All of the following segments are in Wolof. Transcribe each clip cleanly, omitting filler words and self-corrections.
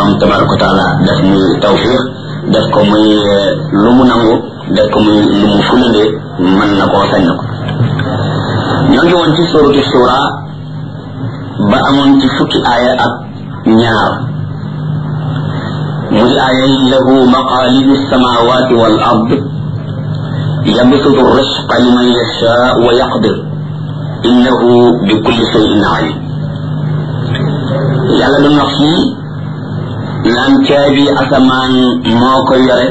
borom tabaraka wa taala def muy tawfiq def ko muy lu mu nangu def ko muy lu mu fulande mën na koo sañ na ko ñoo ngi woon ci suratu shura ba amoon ci fukki aaya ak ñaar mu di aaya yi lahu maqalidu samawati wal ard yabsutu risqa liman yasha wa yaqdir innahu bi kulli shay'in alim yàlla du wax fii naan caabi asamaan moo ko yore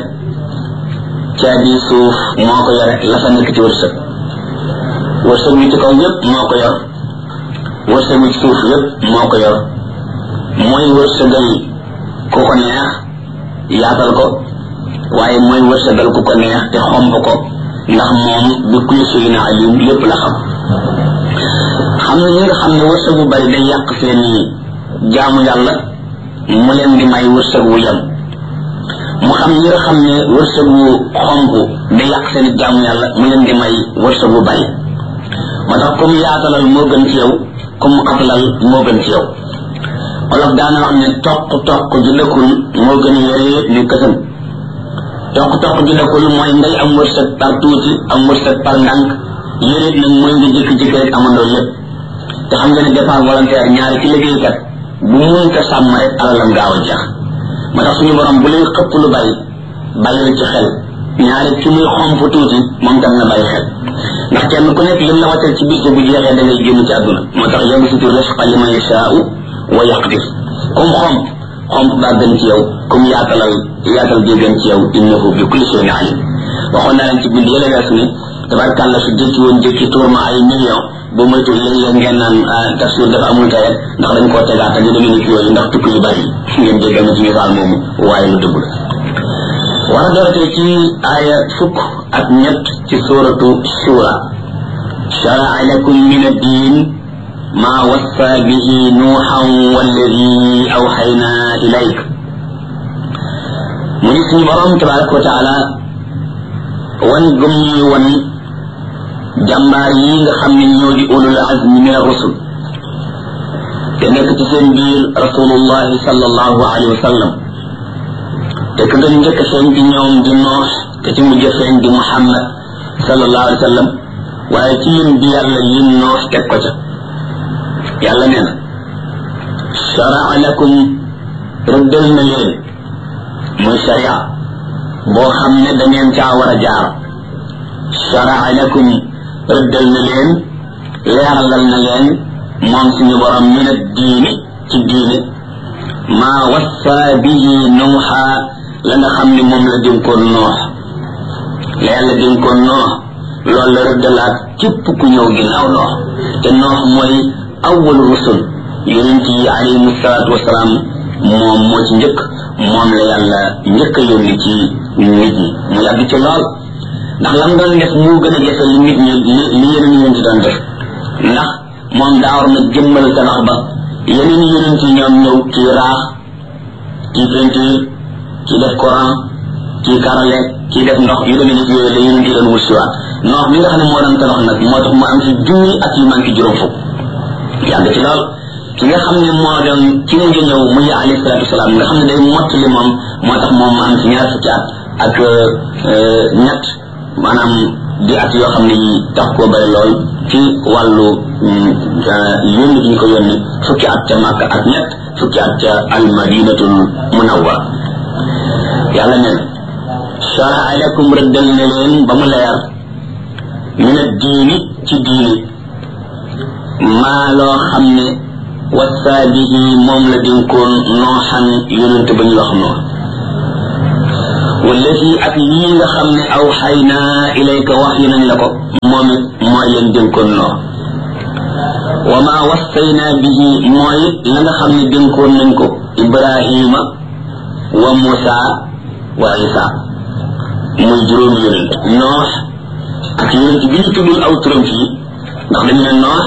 caabi suuf moo ko yore la fa nekk ci wërsëg wërsëg wi ci kaw yépp moo ko yor wërsëg wi ci suuf yépp moo ko yor mooy wërsëgal ku ko neex yaatal ko waaye mooy wërsëgal ku ko neex te xomb ko ndax moom bi kulli shay'in alim lépp la xam na ñi nga xam ne wërsëg bu bari day yàq seeni jaamu yàlla mu leen di may wërsëg wu yem mu xam ñi nga xam ne wërsëg wu xomb day yàq seeni jaamu yàlla mu leen di may wërsëg wu bari moo tax comme yaatalal moo gën ci yow comme xatalal moo gën ci yow olof daana wax ne toq ju dëkkul moo gën yore ñu kësam toq ju dëkkul mooy ngay am wërsëg par tuuti am wërsëg par ndànk yore nag mooy nga jékki-jékki rek amandoo lépp te xam nga ne dépense volontaire ñaari ci liggéeykat bu mun ko sàmm rek alalam gaaw a jeex moo tax suñu borom bu lay xëpp lu bari bàyyi la ci xel ñaari ci muy xomp tuuti moom tam na bàyyi xel ndax kenn ku nekk lim la wàccal ci bis bu jeexee da ngay génn ci àdduna moo tax yabsutu risqa liman yashaa'u wa yaqdir comme xomp baa gën ci yow comme yaatal bi gën ci yow innahu bi kulli shay'in alim waxoon naa leen ci bind yële weesu ne tabarkàlla su jëkki tuur ma ay million bu moytu léeg-léeg ngeen naan tafsir dafa amul tayet ndax dañ koo tegaat ak yu demee ni yooyu ndax tukki yu bari ngeen jéggal ma ci misaal moomu waaye lu dëgg la war a doortee ci aaya fukk ak ñett ci suratu shura shara'a lakum min ad-din ma wassa bihi nuuhan walladi awhayna ilayk mu ni suñu borom tabaraka wa taala wan gëm ñuy wan jàmbaar yi nga xam ne ñoo di ulul azmi min ar-rusul te nekk ci seen biir rasulullahi sallallahu alayhi wa sallam te ka doon njëkk feeñ di ñoom di Nuux te ci mujj feeñ di Muhammad sallallahu alayhi wa sallam waaye ci lim bi yàlla lim Nuux teg ko ca yàlla nee na shara'a lakum rëddal na leen muy sharia boo xam ne da ngeen caa war a jaar shara'a lakum rëddal na leen leeralal na leen moom suñu borom min ad-diini ci diine maa wassa bihi nuuha la nga xam ne moom la dénkoon Nuux la yàlla dénkoon Nuux loolu la rëddalaat képp ku ñëw ginnaaw Nuux te Nuux mooy awwal rusul yonent yi alayhimu salaatu wasalaam moom moo ci njëkk moom la yàlla njëkk a yónni ci nit ñi mu yàgg ci lool ndax lam doon def moo gën a jafe li nit ñi li yeneen yonent doon def ndax moom daa war na jëmmal tabax ba yeneen yonent yi ñoom ñëw kii raax kii peinture kii def courant kii karole kii def ndox yu demee ni yooyu la yonent yi doon wut siwaat ndox mi nga xam ne moo doon tabax nag moo tax mu am ci junni ak yu manqué juróom fukk yàgg ci lool ki nga xam ne moo doon ci mujj ñëw muy alayhi salaatu wasalaam nga xam ne day mottali moom moo tax moom am ci ñaar fukki at ak ñett maanaam di at yoo xam ne yi tax koo bari lool ci wàllu yónni bi ñu ko yónni fukki at ca Makka ak ñett fukki at ca al-Madinatul Munawwara yàlla nee na shara'a lakum rëddal na leen ba mu leer min ad-diini ci diini maa loo xam ne wassa bihi moom la dénkoon Nooxan yonent ba ñu wax noonu wallati ak lii nga xam ne awxaynaa ilayka wax yi nañ la ko moom it mooy leen dénkoon Noox wa maa wassaynaa bihi mooy la nga xam ne dénkoon nañ ko Ibrahima wa Musa wa Isa muy juróomi yonent Noox ak yonent bi ñu tuddul aw turam fii ndax dañu ne Noox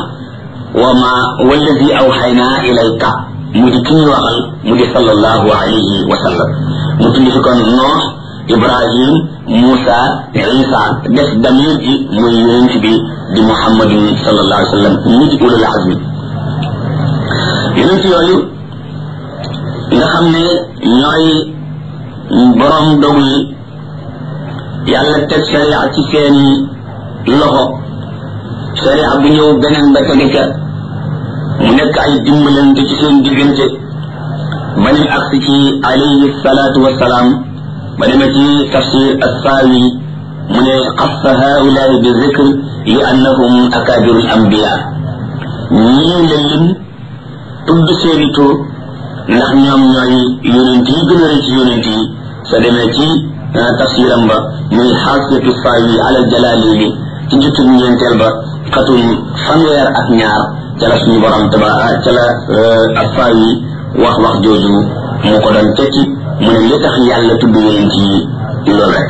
wallazi awxaynaa ilayka mu di ki ñu waxal mu di sallallahu alayhi wa sallam mu tudd fi kon Noox Ibrahim Musa Isa def damir ji muy yonent bi di Muhammadun sallallahu alayhi wa sallam ñu di ulul azmi yonent yooyu nga xam ne ñooy borom dogu yi yàlla teg sharia ci seeni loxo sharia bu ñëw beneen ba tege ca mu nekk ay dimbalante ci seen diggante ba nim agsi ci alayhi salaatu wassalaam ba demee ci tafsir as-Saawi mu ne xassa haulaai bi zikr li annahum akaabiru al-anbiya ñii la lim tudd seeni tur ndax ñoom ñooy yonent yi gën a rëy ci yonent yi soo demee ci tafsiram ba muy xaasiyatu Saawi ala Jalaalayni ci jukkib ñeenteel ba xatum fanweer ak ñaar ca la suñu borom ca la as-Saawi wax jooju mu ko doon tekki mu ne li tax yàlla tudd yonent yi loolu rek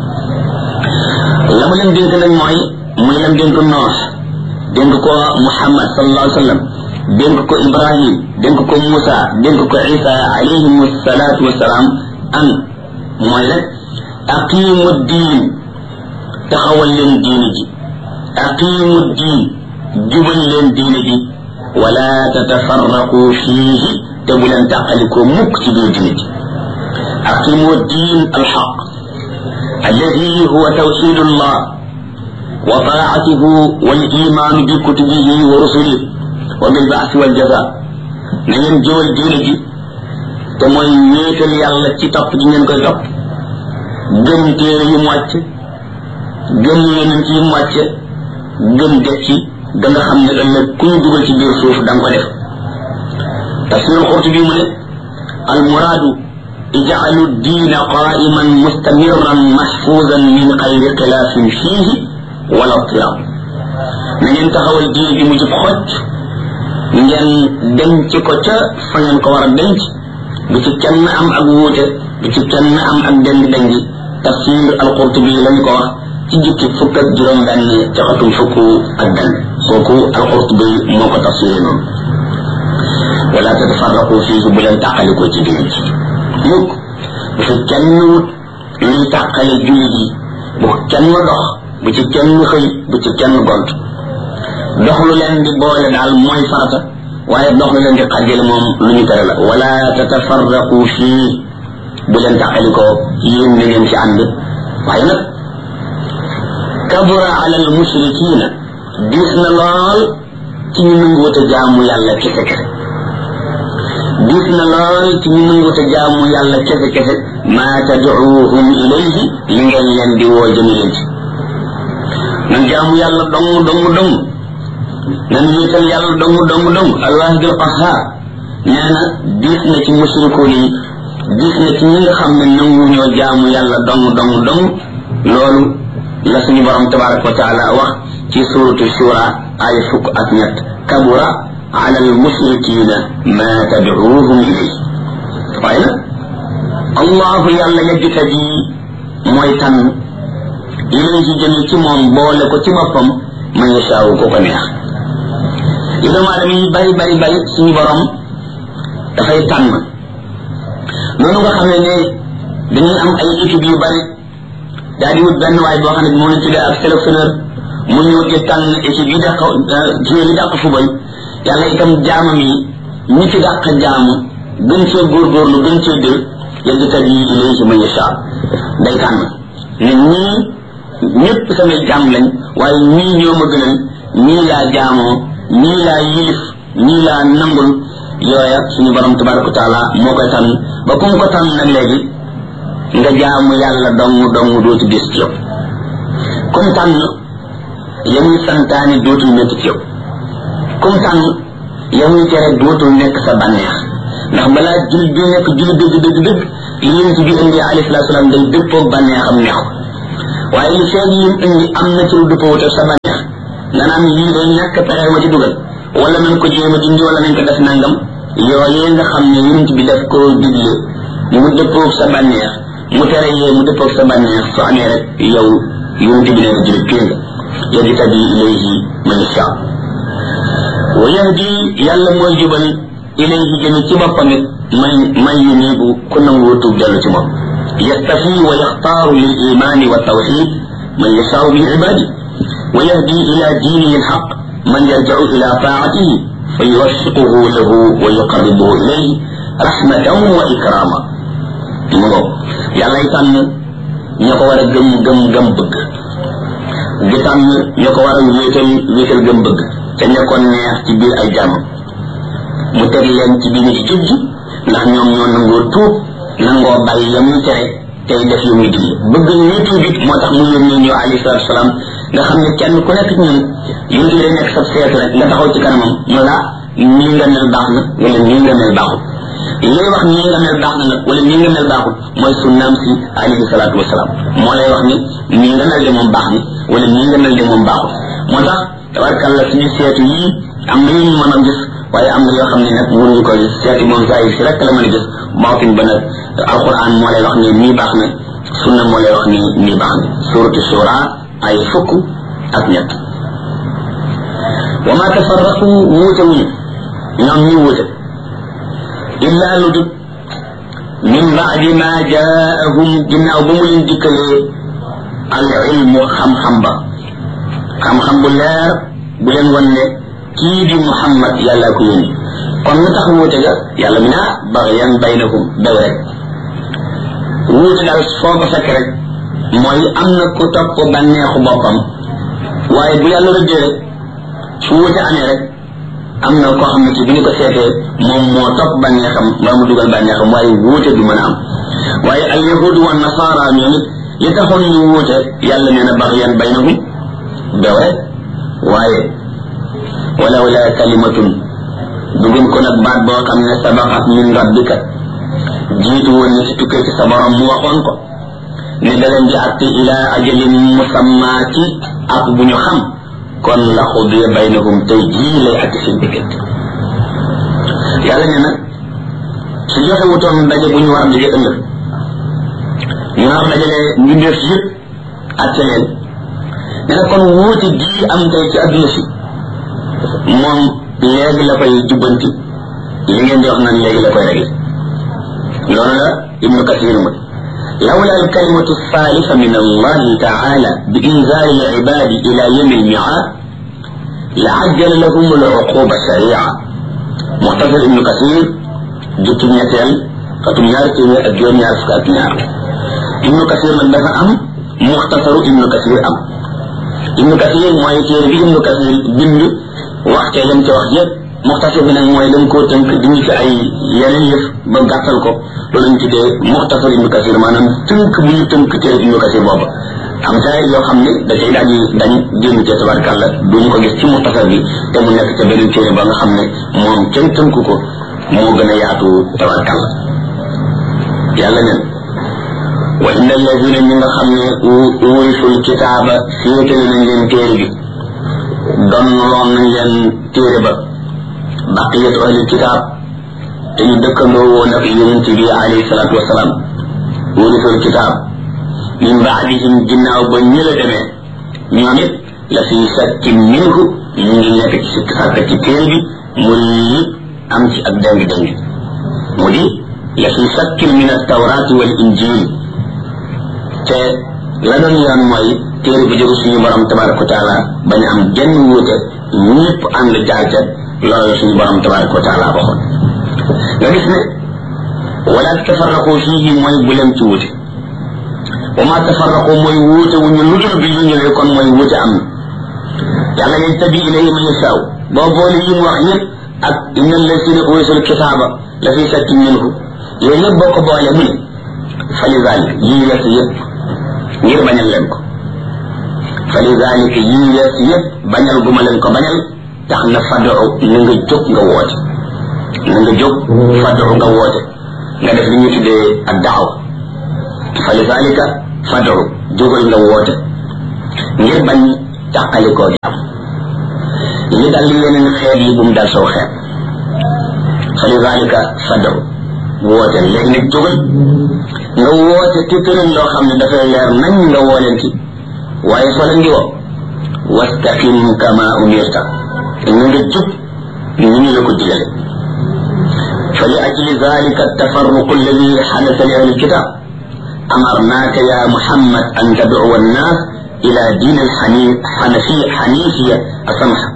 la mu leen dénk nag mooy muy leen dénk Noox dénk ko Muhammad sallallahu alayhi wa sallam dénk ko Ibrahim dénk ko Musa dénk ko Isa alayhim salaatu wasalaam an mooy rek aqimu diin taxawal leen diine ji aqimu diin jubal leen diine ji wala tatafarraqu fiihi te bu leen tàqalikoo mukk ci biir diine ji aqimu diin alxaq alladi huwa tawxidu llah wa taatuhu wal imaanu bi kutubihi wa rusulihi wa bil baasi wal jaza na ngeen jubal diine ji te mooy wéetal yàlla ci topp gi ngeen koy topp gëm téere yu mu wàcc gëm yonent yi mu wàcc gëm dekki da nga xam ne ëllëg ku ñu dugal ci biir suuf da nga ko def tafsir Qurtubi mu ne al muraadu ij'alu diina qaa'iman mustamirran mahfuuzan min xayri xilaafin fiihi wala tirab na ngeen taxawal diine bi mu jub xocc ngeen denc ko ca fa ngeen ko war a denc bu ci kenn am ak wuute bu ci kenn am ak dengi tafsir al Qurtubi lañ ko wax ci jukki fukk ak juróom benn ca xatum fukk ak benn kooku al Qurtubi moo ko tafsiree noonu wala tatafarraqu fiihi bu leen tàqalikoo ci diine ji mukk bu fi kenn wut luy tàqale jullit yi bu kenn dox bu ci kenn xëy bu ci kenn gont dox lu leen di boole daal mooy farata waaye dox lu leen di xàjjale moom lu ñu tere la wala tatafarraqu fii bu leen tàqalikoo yéen na ngeen ci ànd waaye nag kabura ala al mushrikina diis na lool ci ñu nanguwut a jaamu yàlla kese kese diis na lool ci ñu nanguwut a jaamu yàlla kese kese maa tad'uuhum ilayhi li ngeen leen di woo jëme leen ci nan jaamu yàlla dong nan wéetal yàlla dong alwaahidul qahhaar nee na diis na ci mushrikoon yi diis na ci ñi nga xam ne nangu ñoo jaamu yàlla dong loolu la suñu borom tabaraka wa taala wax ci suratu shura ay fukk ak ñett kabura ala al mushrikina ma tad'uuhum ilayhi waaye nag allahu yàlla yajtabi mooy tànn ilayhi jëme ci moom boole ko ci boppam man yashaawu ko neex li doomu aadama yi bari suñu borom dafay tànn noonu nga xam ne dañuy am ay équipe yu bari daal di wut benn waay boo xam ne moo ñu tuddee ak sélectionneur mu ñëw di tànn équipe yi dàq football yàlla itam jaamam yi ñi ci dàq jaamu gën cee góorgóorlu gën cee dër yajtabi ilayhi man yashaa day tànn ne ñii ñëpp samay jaam lañ waaye ñii ñoo ma gënal ñii laa jaamoo ñii laa yilif ñii laa nangul yooya suñu borom tabaraka wa taala moo koy tànn ba ku mu ko tànn nag léegi nga jaamu yàlla dong dootu gis ci yow comme tànn yamuy santaane dootul métti ci yow comme tànn yamuy tere dootul nekk sa bànneex ndax balaa jullit bi nekk jullit dëgg li yonent bi indi alayhi salaatu salaam day dëppoo bànneexam neex waaye li feeg yi indi am na ci lu dëppoo sa bànneex nga naan lii day ñàkk pexe ma ci dugal wala nañ ko jéem a dindi wala nañ ko def nangam yooyee nga xam ne yonent bi daf koo digle mu dëppoo sa bànneex mu tere yee mu dëppoo sa bànneex su amee rek yow yonent bi nee na jullit kii nga yajtabi ilayhi man yashaa wa yahdi yàlla mooy jubal ilayhi jëme ci boppam it man yunibu ku nangoo tuub dellu ci moom yastafi wa yaxtaaru lil imaani wa tawxid man yashaau min ibaadi wa yahdi ila diinihi alxaq man yarjacu ila taatihi fa yuwaffiquhu lahu wa yuqarribuhu ilayhi rahmatan wa ikrama mu ngoog yàlla yi tànn ña ko war a gëm bëgg di tànn ña ko war a wéetal gëm bëgg te nekkoon neex ci biir ay jàmm mu teg leen ci diine ci jub ji ndax ñoom ñoo nangoo tuub nangoo bàyyi yam ñu tere tey def yu muy digle bëgg ñu tuub it moo tax mu yónnee ñu alayhi salaatu salaam nga xam ne kenn ku nekk ci ñun yonent day nekk sa seetu rek nga taxaw ci kanamam mu la nii nga mel baax na wala nii nga mel baaxul lay wax nii nga mel baax na nag wala nii nga mel baaxul mooy sunnaam si alayhi salaatu wasalaam moo lay wax ni nii nga mel de moom baax na wala nii nga mel de moom baaxul moo tax tabarkalla suñu seetu yii am na ñu mën a gis waaye am na yoo xam ne nag mënuñu ko gis seeti moom saa yi si rek la mën a gis baatin ba nag alquran moo lay wax ni nii baax na sunna moo lay wax ni nii baax na suratu shura ay fukk ak ñett wa ma tafarraqu wuute wuñu ñoom ñu wuute illa lu dut min baadi ma jaahum ginnaaw ba mu leen dikkalee al ilmu xam-xam ba xam-xam bu leer bu leen wan ne kii di Muhammad yàlla ko yónni kon lu tax wuute ga yàlla mi naa baxyan baynahum daw rek wuute daal foo ko fekk rek mooy am na ku topp bànneexu boppam waaye bu yàlla rëddee rek su wuute amee rek am na koo xam ne ci bi ñu ko seetee moom moo topp bànneexam mbaa mu dugal bànneexam waaye wuute du mën a am waaye al yahudu wa nasara ñoom it li taxoon ñu wuute yàlla nee na baxyan baynahum daw rek waaye walaw la kalimatun dugum ko nag baat boo xam ne sabaqat min rabbika jiitu woon na ci tukkee ci sa borom mu waxoon ko ne da leen di àtte ila ajalin musamma ci ak bu ñu xam kon la xudiya baynahum tey jii lay àtte seen diggante yàlla ne nag su joxe wutoon daje bu ñu war a daje ëllëg ñu war a dajale mbindeef yëpp àtte leen ne na kon wuute gii am tey ci adduna si moom léegi la koy jubbanti li ngeen di wax naan léegi la koy réglé loolu la ibnu kasir mu lawla alkalimatu salisa min allahi taala bi inzari alibadi ila yawmi almi'ad la ajjala lahum aluquba sharia muxtasar ibnu kasir jukkib ñetteel xatum ñaar téeméer ak juróom ñaar fukk ak ñaar ibnu kasir nag dafa am muxtasaru ibnu kasir am ibnu kasir mooy téere bi ibnu kasir bind waxtee lam ca wax yëpp muxtasar bi nag mooy dañ koo tënk dindi ci ay yeneen yëf ba gàttal ko loolu lañ tuddee muxtasar ibnu kasir maanaam tënk bu ñu tënk téere ibnu kasir boobu am saa yoo xam ne da cay daal di dañ génn ca tabarkàlla duñu ko gis ci muxtasar bi te mu nekk ca beneen téere ba nga xam ne moom kenn tënk ko moo gën a yaatu tabarkàlla yàlla nen wa inna alladina ñi nga xam ne urisul kitaaba féetale nañ leen téere bi donloon nañ leen téere ba baqiyatu ahlil kitaab te ñu dëkkandoo woon ak yonent bi alayhi salaatu wasalaam urisul kitaab min baadihim ginnaaw ba ñëla demee ñoom it la fi shakkin minhu ñu ngi nekk ci sikk sàkk ci téere bi mu yëpp am ci ak déng-déng mu di la fi shakkin min altawraati wal injil te la doon yoon mooy téere bi jóge suñu borom tabaraka wa taala bañ am genn wuute ñëpp ànd jaar ca loolu suñu borom tabaraka wa taala waxoon nga gis ne wala tafarraqu fiihi mooy bu leen ci wuute wa ma tafarraqu mooy wuute wu ñu ludul bi ñu ñëwee kon mooy wuute am na yàlla ngay tabi ilayhi man yashaa boo boole yi mu wax yëpp ak inna alladina urisul kitaaba la fi shakkin minhu yooyu yëpp boo ko boole mu ne fa li zalik yii wees yëpp ngir bañal leen ko fa li zalik yii wees yëpp bañal guma leen ko bañal tax na fadu na nga jóg nga woote na nga jóg fadu nga woote nga def li ñu tuddee ak daaw fa li zalika fadu jógal nga woote ngir bañ tàqalikoo gi am li dal li yeneen xeet yi bu mu dal soo xeet fa li zalika fadu woote léegi nag jógal nga woote te tëral loo xam ne dafay leer nañ nga woo leen ci waaye soo leen di woo wastaqim kama umirta na nga jub ni ñu la ko digale fa li ajli zalika التفرق الذي حدث لأهل الكتاب أمرناك يا محمد أن تدعو الناس إلى دين الحنيفية السمحة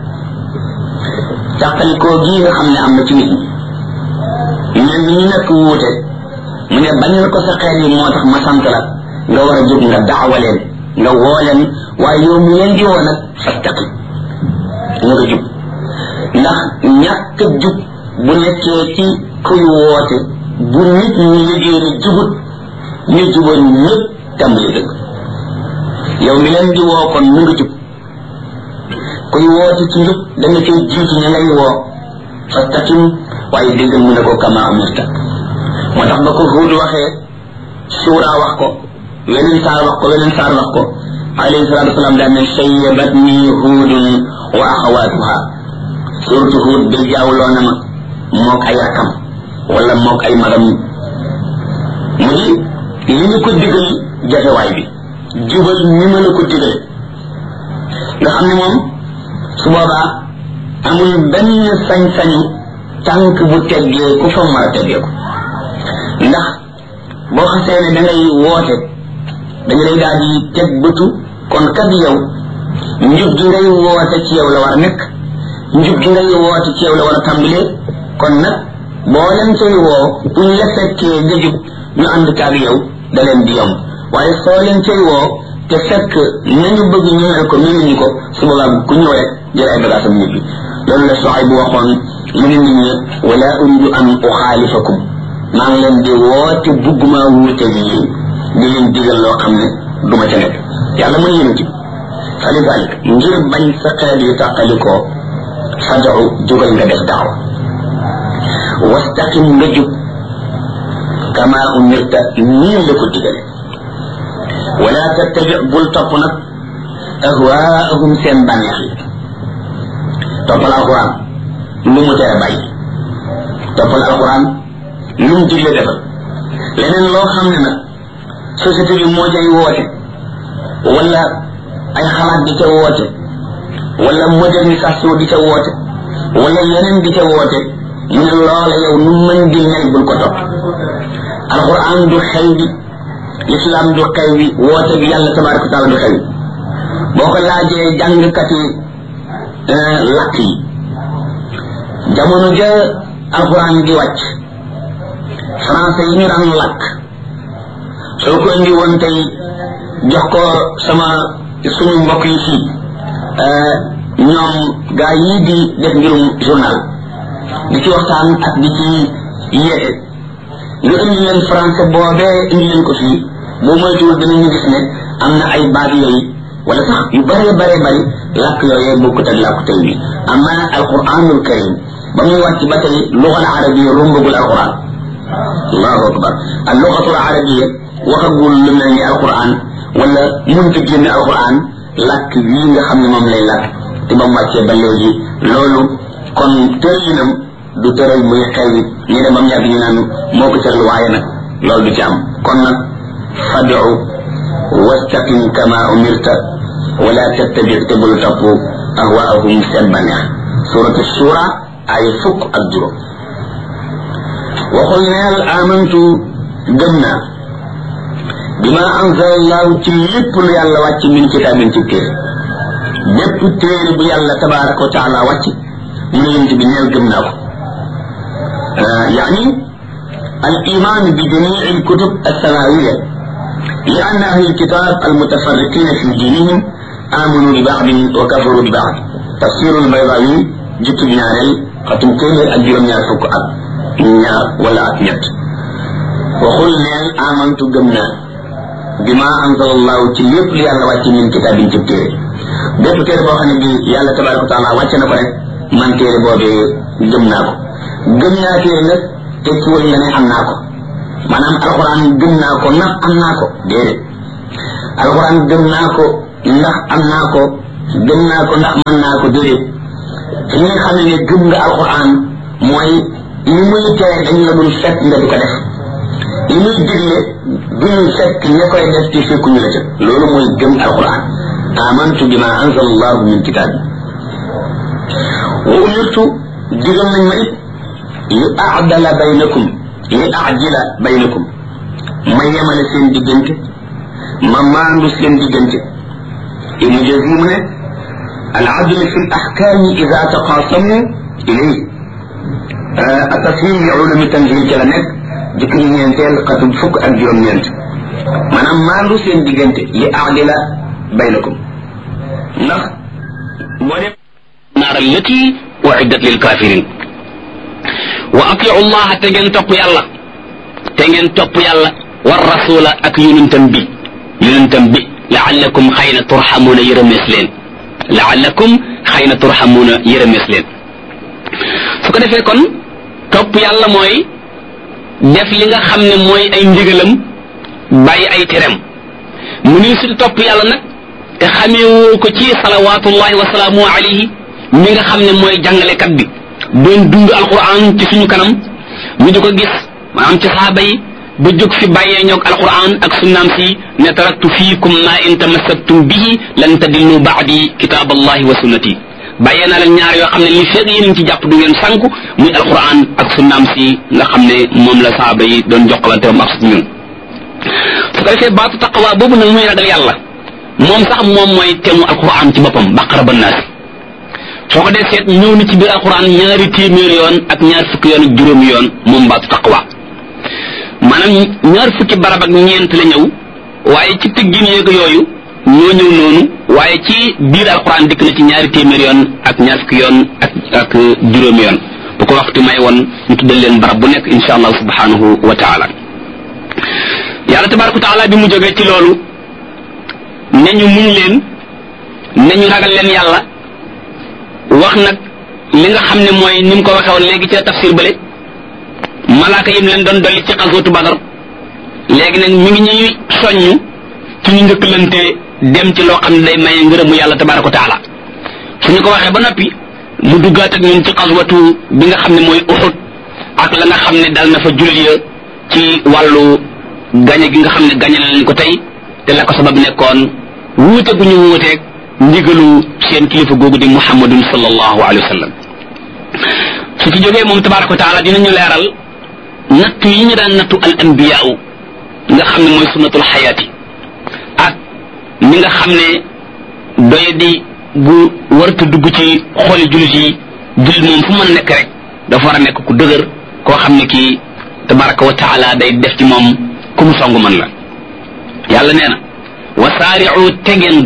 تقل كوجي خمنا أم تمين من نك ووتة mu ne bañal ko sa xeet yi moo tax ma sant la nga war a jóg nga daawa leen nga woo leen waaye yow mi leen di woo nag fastaqim nga jub ndax ñàkk jub bu nekkee ci kuy woote bu nit ñi liggéey ni jubut ñu juboon ñëpp tàmbali dëgg yow mi leen di woo kon mu nga jub kuy woote ci njub da nga cay jiitu ña ngay woo fastaqim waaye dégg mu ne ko kama amirta moo tax ba ko Huud waxee Suura wax ko weneen saar wax ko weneen saar wax ko alayhi salaatu wasalaam daan ne sayyabatni Huudun wa axawaatuha suratu Huud bi jaawloo na ma mook ay rakkam wala mook ay magam mu di li ñu ko digal jafewaay bi jubal ni ma la ko digal nga xam ne moom su boobaa amul benn sañ-sañu tànk bu teggee ku fa mën a teggee ko ndax boo xasee ne da ngay woote dañu lay daal di teg bëtu kon kat yow njub gi ngay woote ci yow la war a nekk njub gi ngay woote ci yow la war a tàmbalee kon nag boo leen koy woo buñ la fekkee nga jub ñu ànd kaag yow da leen di yomb waaye soo leen koy woo te fekk nañu bëgg ñu mel ko ñu ko su boobaa ku ñëw rek jël ay bagaasam ñibbi loolu la Suayb bu waxoon mu ne nit ñi wala uridu an uxaalifakum maa ngi leen di woote bugguma wuute bi yéen di leen digal loo xam ne du ma ca nekk yàlla mën yéen ci falidalik ngir bañ sa xeet yu tàqalikoo fad'u jógal nga def daaw wastaqim nga jub kama umirta nii la ko digale wala tattabi bul topp nag ahwaahum seen bànneex yi toppal alquran lu mu tere bàyyi toppal alquran lu mu digle defal leneen loo xam ne nag société bi moo jay woote wala ay xalaat di ca woote wala modernisation di ca woote wala yeneen di ca woote mu ne loola yow nu mën di mel bul ko topp alquran du xew bi l'islam du xew bi woote bi yàlla tabaraka wa taala du xew boo ko laajee jàngkat yi lakk yi jamono ja alquran di wàcc français yi ñu daan lakk soo ko indi woon tey jox ko suñu mbokk yi fii ñoom gaa yii di def mbirum journal di ci waxtaan ak di ci yeete nga indi leen français boobee indi leen ko fii boo moytuwul dinañu gis ne am na ay baat yooyu wala sax yu bare bari làkk yooyee bokkut ak làkku tey bi amma alquranul karim ba muy wàcc ba tey lugal arabiya rombagul alquran allahu akbar al lugatul arabiya waxagul lu mel ni alquran wala munta génn alquran làkk wii nga xam ne moom lay làkk te ba mu wàccee ba léegi loolu kon tëralinam du tëral muy xew yi ñu dem ba mu yàgg ñu naan moo ko tëral waaye nag loolu du ci am kon nag fad'u wastaqim kama umirta wala tattabi te bul topp ahwaahum seen baneex suratu shura ay fukk ak juróom waxul neel amantu gëm naa bima anzala allahu ci lépp lu yàlla wàcc min kitaabin ci téere bépp téere bu yàlla tabaraka wa taala wàcc mu ne yent bi neel gëm naa ko يعني الإيمان بجميع الكتب السماوية لأن أهل الكتاب المتفرقين في دينهم آمنوا ببعض وكفروا ببعض تفسير البيضاوي جت بناري ختم كيمير أجرم يافك نار ولا أتنيت وقل نيل آمنت قمنا بما أنزل الله تليب لي على واتي من كتاب تبتير bépp téere boo xam ne bi yàlla tabaraka wa taala wàcce na ko rek man téere boobee gëm naa ko gëm naa téere nag te ci wël nga ne am naa ko maanaam alquran gëm naa ko ndax am naa ko déedéet alquran gëm naa ko ndax am naa ko gëm naa ko ndax mën naa ko déedéet fi nga xam ne gëm nga alquran mooy li muy tere dañ la dul fekk nga di ko def li muy digle duñu fekk ña koy def ci fekkuñu la ca loolu mooy gëm alquran amantu bima anzala allahu min kitab wa umirtu digal nañ ma it li aadala baynakum li aajila baynakum ma yemale seen diggante ma maandu seen diggante ibnu jazim ne al adl fi al ahkam idha taqasamu ilayhi التفهيم لعلوم التنزيل كلا نك jukki ñeenteel xatum fukk ak juróom-ñeent maanaam maandu seen diggante li aadila baynakum ndax moo dem naar allati uiddat lil kafirin wa atiu llaha te ngeen topp yàlla war rasula ak yonentam bi laallakum xëy na turxamuuna yërëmees leen su ko defee kon topp yàlla mooy def li nga xam ne mooy ay ndigalam bàyyi ay terem mu ni su topp yàlla nag te xameewoo ko ci salawatullahi wa salaamu alayhi mi nga xam ne mooy jàngalekat bi doon dund alquran ci suñu kanam ñu di ko gis maanaam ci saaba yi ba jóg fi bàyyee ñoog alquran ak sunnaam si ne taraktu fiikum ma in tamassaktum bihi lan tadillu baadi kitab allahi wa sunnati bàyyee naa leen ñaar yoo xam ne li feeg yéen ci jàpp du ngeen sànku muy alquran ak sunnaam si nga xam ne moom la saaba yi doon jokkalante am ak ñun su ko defee baatu taqwa boobu nag muy ragal yàlla moom sax moom mooy temu alquran ci boppam baqara ba naasi soo ko dee seet ñëw na ci biir alquran ñaari téeméer yoon ak ñaar fukki yoon ak juróomi yoon moom baatu taqwa maanaam ñaar fukki barab ak ñeent la ñëw waaye ci tëggin yeeg yooyu ñoo ñëw noonu waaye ci biir alquran dikk na ci ñaari téeméer yoon ak ñaar fukki yoon ak juróomi yoon bu ko waxtu may woon ñu tuddal leen barab bu nekk insha allah subhanahu wa taala yàlla tabaraka wa taala bi mu jógee ci loolu ne ñu muñ leen ne ñu ragal leen yàlla wax nag li nga xam ne mooy ni mu ko waxee woon léegi ci tafsir bële malaaka yim leen doon dolli ci xaswatu badar léegi nag mi ngi ñuy soññu ci ñu njëkkalante dem ci loo xam ne day maye ngërëmu yàlla tabaraka wa taala suñu ko waxee ba noppi mu duggaat ak ñun ci xaswatu bi nga xam ne mooy Uhud ak la nga xam ne dal na fa jullit ya ci wàllu gañe gi nga xam ne gañe na leen ko tey te la ko sabab nekkoon wuute gu ñu wuuteeg ndigalu seen kilifa googu di muhammadun sallallahu alayhi wa sallam su ci jógee moom tabaraka wa taala dinañu leeral nattu yi ñu daan nattu al anbiyaaw nga xam ne mooy sunnatul xayaati ak ni nga xam ne doye di bu warta dugg ci xooli jullit yi jullit moom fu mën nekk rek dafa war a nekk ku dëgër koo xam ne kii tabaraka wa taala day def ci moom ku mu songu man la yàlla nee na wasaari'u te ngeen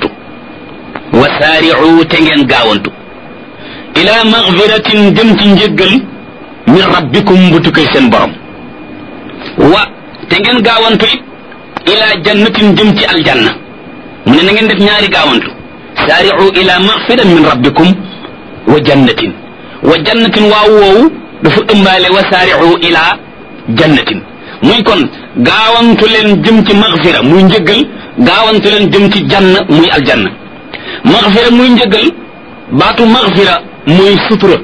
gaawantu ila magfiratin jëm ci njëggal min rabbikum bu tukkee seen borom wa te ngeen gaawantu it ila jannatin jëm ci aljanna mu ne na ngeen def ñaari gaawantu saari'u ila magfiran min rabbikum wa jannatin waaw woowu dafa ëmbaale wa saari'u ila jannatin muy kon gaawantu leen jëm ci magfira muy njëggal gaawantu leen jëm ci janna muy aljanna magfira muy njëggal baatu magfira mooy sutura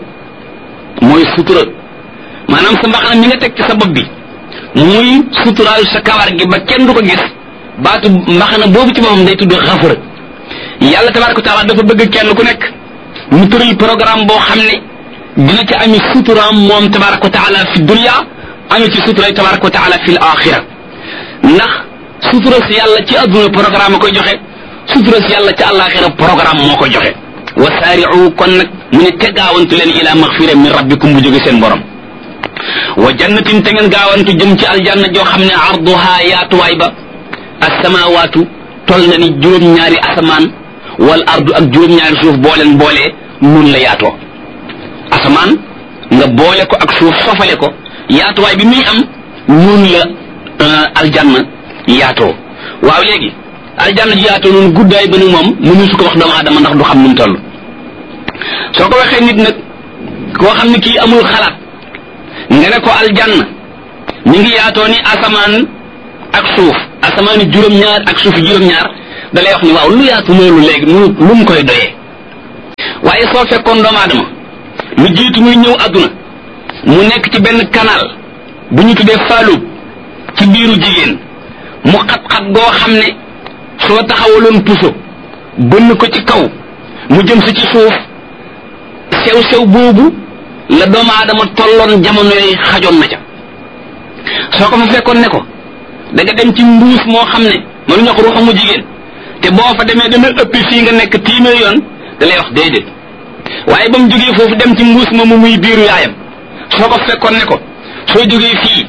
maanaam sa mbaxana mi nga teg ci sa bopp bi muy suturaal sa kawar gi ba kenn du ko gis baatu mbaxana boobu ci boppam day tudd xafara yàlla tabaraka wa taala dafa bëgg kenn ku nekk mu tëral programme boo xam ne dina ci ami suturaam moom tabaraka wa taala fi dunya ami ci sutura tabaraka wa taala fi l axira ndax sutura si yàlla ci adduna programme koy joxe sutura si yàlla ci àlaxira programme moo koy joxe wa saari'u kon nag mu ne te gaawantu leen ila magfira min rabbikum bu jóge seen borom wa jannatin te ngeen gaawantu jëm ci aljanna joo xam ne arduha yaatuwaay ba asamawaatu tol na ni juróom-ñaari asamaan wal ardu ak juróom-ñaari suuf booleen boolee nun la yaatoo asamaan nga boole ko ak suuf sofale ko yaatuwaay bi muy am nun la aljanna yaatoo waaw léegi aljanna ji yaatoo noonu guddaay ba ni moom mënu su ko wax doomu aadama ndax du xam nu mu toll soo ko waxee nit nag koo xam ne kii amul xalaat nga ne ko aljanna mi ngi yaatoo ni asamaan ak suuf asamaani juróom-ñaar ak suufi juróom-ñaar da lay wax ni waaw lu yaatu loolu léegi lu mu koy doyee waaye soo fekkoon doomu aadama lu jiitu muy ñëw adduna mu nekk ci benn canal bu ñu tuddee faalub ci biiru jigéen mu xat-xat goo xam ne soo taxawaloon puso bënn ko ci kaw mu jëm si ci suuf sew-sew boobu la doomu aadama tolloon jamono yooyu xajoon na ca soo ko fa fekkoon ne ko da nga dem ci mbuus moo xam ne mënu ñoo ko ruuxa mu jigéen te boo fa demee dana ëpp fii nga nekk téeméer yoon da lay wax déedéet waaye ba mu jógee foofu dem ci mbuus moomu muy biiru yaayam soo ko fekkoon ne ko soo jógee fii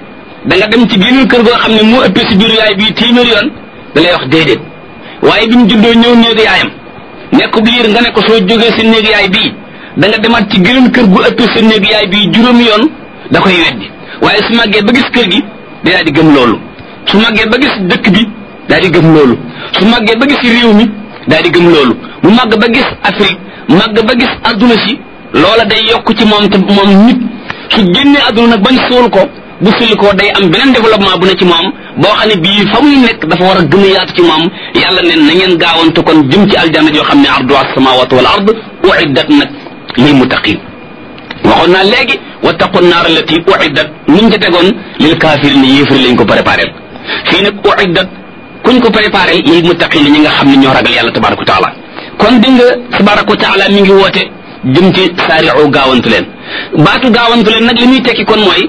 da nga dem ci geneen kër goo xam ne moo ëppee si biiru yaay bii téeméer yoon da lay wax déedéet waaye bi mu juddoo ñëw néegu yaayam nekk biir nga ne ko soo jógee si néegu yaay bii da nga demaat ci geneen kër gu ëppee sa néegu yaay bii juróomi yoon da koy weddi waaye su màggee ba gis kër gi daal di gëm loolu su màggee ba gis dëkk bi daal di gëm loolu su màggee ba gis réew mi daal di gëm loolu mu màgg ba gis Afrique màgg ba gis adduna si loola day yokk ci moom te moom nit su génnee adduna nag bañ suul ko bu sulli ko day am beneen développement bu ne ci moom boo xam ne bii fa muy nekk dafa war a gën a yaatu ci moom yàlla neen na ngeen gaawantu kon jëm ci aljanna yoo xam ne ardu as-samawati wal ard uiddat nag lil muttaqin waxoon naa léegi wattaqu naar allati uiddat niñ ca tegoon lil kaafiriin yéefari lañ ko préparé fii nag uiddat kuñ ko préparé lil muttaqin ñi nga xam ne ñoo ragal yàlla tabaraka wa taala kon di nga tabaraka wa taala mi ngi woote jëm ci saari'u gaawantu leen baatu gaawantu leen nag li muy tekki kon mooy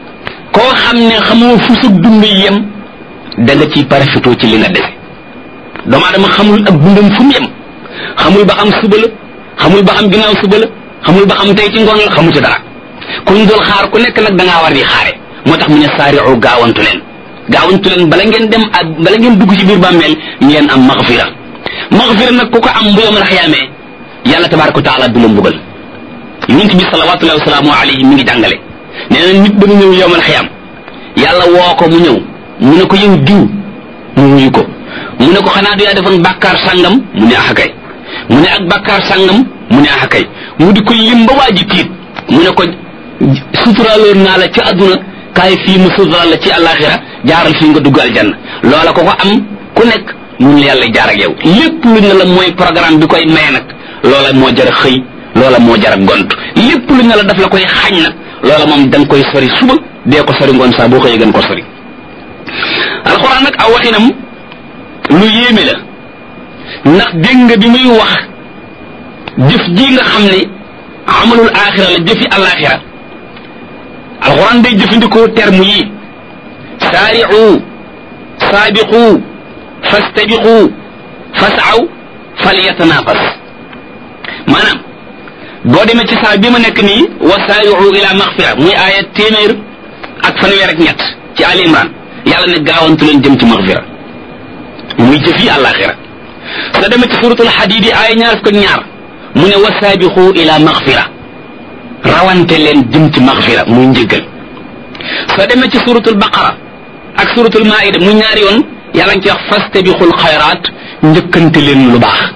koo xam ne xamoo fu sa dund yem da nga ciy parafitoo ci li nga dese doomu aadama xamul ak dundam fu mu yem xamul ba xam suba la xamul ba xam ginnaaw suba la xamul ba xam tey ci ngoon la xamu ci dara kuñ doon xaar ku nekk nag da ngaa war di xaare moo tax mu ne saari'u gaawantu leen bala ngeen dem ak bala ngeen dugg ci biir bàmmeel ngeen am maxfira nag ku ko am bu yawmal xiyaamee yàlla tabaaraka wa taala du la mbugal yonent bi salawaatullahi wa salaamu alayhi mi ngi jàngale nee na nit dana ñëw yawmal xiyaam yàlla woo ko mu ñëw mu ne ko yow diw mu wuyu ko mu ne ko xanaa du yaa defoon bàkkaar sàngam mu ne axakay mu ne ak bàkkaar sàngam mu ne axakay mu di ko lim ba waa ji tiit mu ne ko suturaaloon naa la ci àdduna kaay fii mu suturaal la ci àllaaxira jaaral fii nga dugg aljanna loola ko am ku nekk mun la yàlla jaar ak yow lépp lu ne la mooy programme bi koy maye nag loola moo jar a xëy loola moo jar a gont lépp lu ne la daf la koy xañ nag loola moom da nga koy sori suba dee ko sori ngoon saa boo xëyee gën ko sori alxuraan nag aw waxinam lu yéeme la ndax dégg nga bi muy wax jëf ji nga xam ne amalul aaxira la jëfi alaaxira alxuraan day jëfandikoo terme yi saari'u saabiqu fastabiqu fasaw falyatanafas maanaam boo demee ci saa bi ma nekk nii wa saari'u ila maxfira muy aaya téeméer ak fanweer ak ñett ci Ali Imran yàlla ne gaawantu leen jëm ci maxfira muy jëfi àllaaxira soo demee ci suratul Hadiid aaya ñaar fukk ak ñaar mu ne wa saabiqu ila maxfira rawante leen jëm ci maxfira muy njëggal soo demee ci suratul Baqara ak suratul Maa'ida muy ñaari yoon yàlla ngi ci wax fastabiqul xayraat njëkkante leen lu baax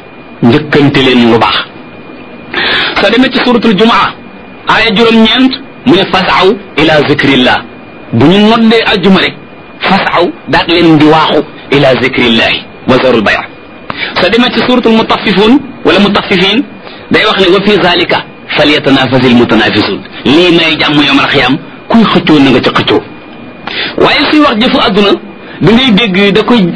soo demee ci suratul Jumaa aaya juróom-ñeent mu ne fasaw ila zikrillah bu ñu noddee aljuma rek fasaw daat leen di waaxu ila zikrillahi wa zarul bay' soo demee ci suratul mutaffifun wala mutaffifin day wax ne wa fi zalika falyatanafasil mutanafisun lii may jàmm yawmal xiyaam kuy xëccoo na nga ca xëccoo waaye suy wax jëfu àdduna da ngay dégg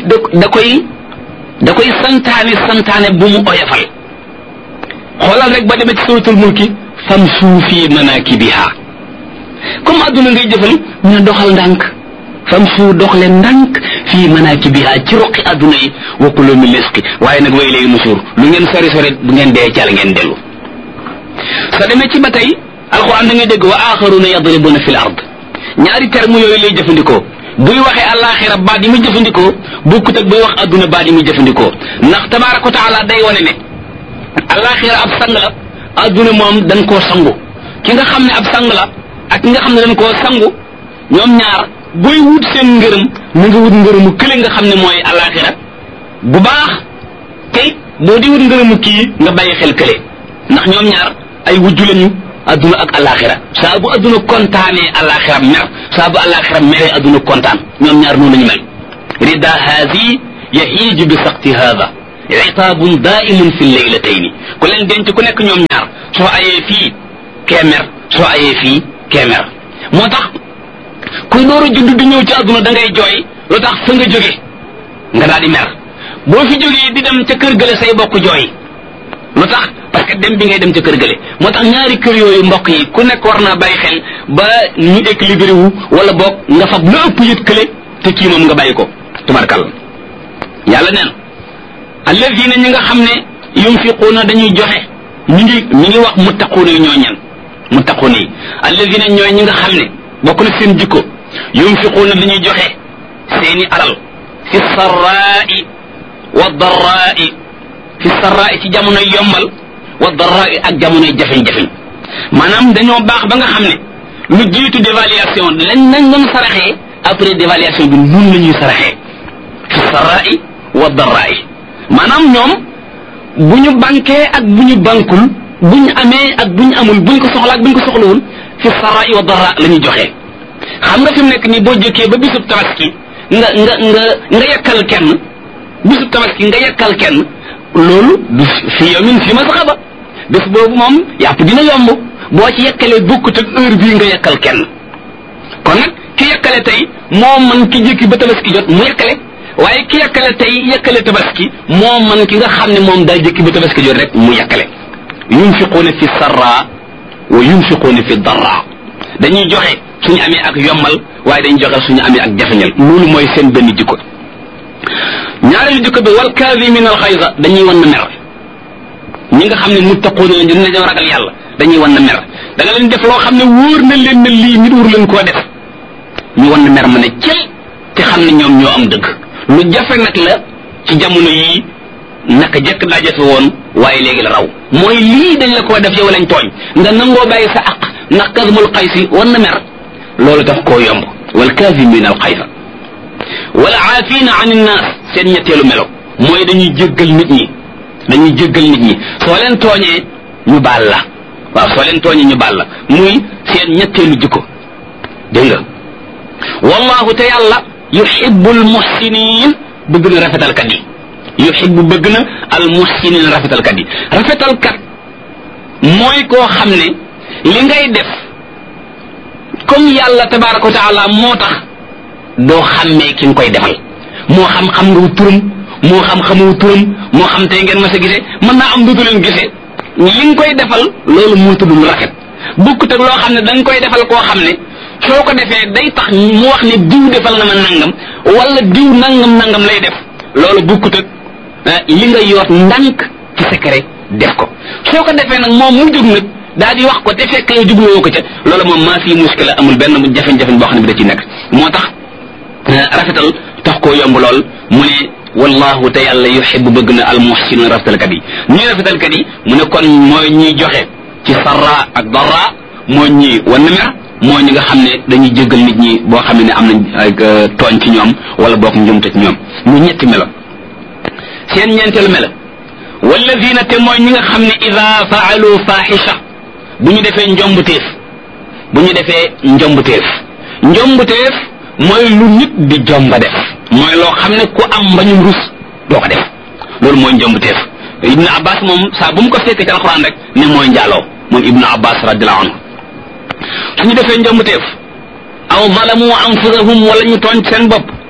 da koy santaane bu mu oyofal xoolal rek ba demee ci suratul mulki famshu fi manakibiha comme àdduna ngay jëfal ñu ne doxal ndànk famshu dox leen ndànk fi manakibiha ci roqi àdduna yi wa kulu min rizqi waaye nag way léegi nusuur lu ngeen sori bu ngeen dee cal ngeen dellu soo demee ci ba tey alquran da ngay dégg wa axaruna yadribuna fil ard ñaari terme yooyu lay jëfandikoo buy waxee àllaaxira baat yi muy jëfandikoo bokkut ak buy wax adduna baat yi muy jëfandikoo ndax tabaaraka wa taala day wane ne àllaaxira ab sang la adduna moom dañ koo sangu ki nga xam ne ab sang la ak ki nga xam ne dañ koo sangu ñoom ñaar booy wut seen ngërëm mu nga wut ngërëmu kële nga xam ne mooy àllaaxira bu baax tey boo di wut ngërëmu kii nga bàyyi xel kële ndax ñoom ñaar ay wujju lañu adduna ak alaxira saa bu adduna kontaanee alaxira mer saa bu alaxira meree adduna kontaan ñoom ñaar noonu lañu mel rida haadi yahiiju bi saqti haada itaabun daimun fi leylatayni ku leen denc ku nekk ñoom ñaar soo ayee fii kee mer soo ayee fii kee mer moo tax kuy door a judd di ñëw ci adduna da ngay jooy lu tax fa nga jóge nga daal di mer boo fi jógee di dem ca kër gële say bokk jooy lu tax parce que dem bi ngay dem ca kër gële moo tax ñaari kër yooyu mbokk yi ku nekk war naa bàyyi xel ba ñu équilibré wu wala boog nga fab lu ëpp yët kële te kii moom nga bàyyi ko tubarkalla yàlla neen alladina ñi nga xam ne yunfiquuna dañuy joxe ñi ngi wax muttaquuna yi ñoo ñan muttaquuna yi alladina ñooy ñi nga xam ne bokk na seen jikko yunfiquuna dañuy joxe seeni alal fi sarraai wa darraai fi sarraai ci jamonoy yombal wa darraai ak jamonoy jafeñ-jafeñ maanaam dañoo baax ba nga xam ne lu jiitu dévaluation lañ doon saraxee après dévaluation bi nun la ñuy saraxee fi sarraai wa darraai maanaam ñoom bu ñu banquee ak bu ñu bankul bu ñu amee ak bu ñu amul bu ñu ko soxla ak bu ñu ko soxlawul fi sarraai wa darraa la ñuy joxe. xam nga fi mu nekk nii boo jëkkee ba bisub tabaski nga yekkal kenn bisub tabaski nga yekkal kenn loolu du fi yawmin fi masxaba bés boobu moom yàpp dina yomb boo ci yekkalee bokkut ak heure bii nga yekkal kenn kon nag ki yekkale tey moo man ki jëkki ba tabaski jot mu yekkale waaye ki yekkale tey yekkale tabaski moo man ki nga xam ne moom daa jëkki ba tabaski jot rek mu yekkale yunfiquuna fi sarra wa yunfiquuna fi darra dañuy joxe suñu amee ak yombal waaye dañuy joxe suñu amee ak jafeñal loolu mooy seen benn jikko ñaareelu jikko bi wal kaazimiina al xayza dañuy wan na mer ñi nga xam ne muttaquuna lañ dañoo ragal yàlla dañuy wan na mer da nga leen def loo xam ne wóor na leen ne lii nit wóor leen koo def ñu wan na mer ma ne cel te xam ne ñoom ñoo am dëgg lu jafe nag la ci jamono yii naka jekk daa jafe woon waaye léegi la raw mooy lii dañ la koo def yow lañ tooñ nga nangoo bàyyi sa aq ndax kazmul xaysi wan na mer loolu daf koo yomb wal kaazimiina al xaysa wal aafiina an innaas seen ñetteelu melo mooy dañuy jéggal nit ñi soo leen tooñee ñu baal la waaw soo leen tooñee ñu baal la muy seen ñetteelu jikko dégg nga wallahu te yàlla yuhibbul muhsinin bëgg na rafetalkat yi yuhibbu bëgg na al muhsinin rafetalkat yi rafetalkat mooy koo xam ne li ngay def comme yàlla tabaraka wa taala moo tax doo xàmmee ki nga koy defal moo xam nga turam moo xam xamoo turam moo xam tey ngeen ma sa gisee mën naa am dootu leen gisee li nga koy defal loolu moo tudd lu rafet bukkut ak loo xam ne da nga koy defal koo xam ne soo ko defee day tax mu wax ne diw defal na ma nangam wala diw nangam lay def loolu bukkut ak li nga yoot ndànk ci secret def ko soo ko defee nag moom mu jóg nag daal di wax ko te fekk yow jubluwoo ko ca loolu moom maa fi muskila amul benn jafe-jafe boo xam ne bi da ci nekk moo tax rafetal tax koo yomb lool mu ne wallahu te yàlla yuhibbu bëgg na al muhsinin rafetalkat yi ñuy rafetalkat yi mu ne kon mooy ñuy joxe ci sarra ak darra mooy ñi wan mer mooy ñi nga xam ne dañuy jéggal nit ñi boo xam ne am nañ ay tooñ ci ñoom wala bokk njumte ci ñoom mu ñetti melo seen ñeenteelu melo walladina te mooy ñi nga xam ne ida faalu fahisha bu ñu defee njombuteef mooy lu nit di jomba def mooy loo xam ne ku am mbañum rus doo ko def loolu mooy njombuteef ibnu abbas moom saa bu mu ko fekkee ci alquran rek ne mooy njaaloo moom ibnu abbas radiallahu anhu suñu defee njombuteef aw zalamu anfusahum wala ñu tooñ seen